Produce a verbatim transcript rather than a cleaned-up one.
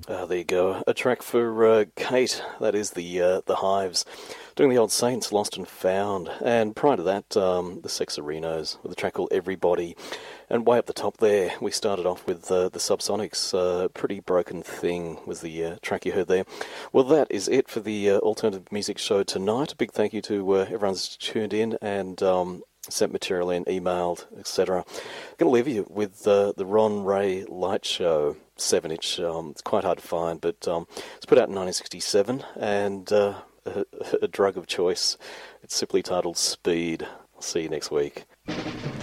Ah, there you go. A track for uh, Kate. That is the uh, the Hives. Doing the Old Saints, Lost and Found. And prior to that, um, the Sexarinos with a track called Everybody. And way up the top there, we started off with uh, the Subsonics. Uh, Pretty Broken Thing was the uh, track you heard there. Well, that is it for the uh, Alternative Music Show tonight. A big thank you to uh, everyone who's tuned in and um, sent material in, emailed, et cetera. I'm going to leave you with uh, the Ron Ray Light Show seven inch. Um, it's quite hard to find, but um, it's put out in nineteen sixty-seven, and uh, a, a drug of choice. It's simply titled Speed. I'll see you next week.